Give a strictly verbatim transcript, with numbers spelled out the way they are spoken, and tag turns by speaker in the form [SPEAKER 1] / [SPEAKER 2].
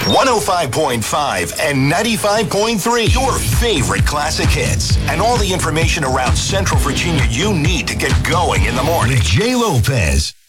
[SPEAKER 1] one oh five point five and ninety-five point three. Your favorite classic hits. And all the information around Central Virginia you need to get going in the morning. With Jay Lopez.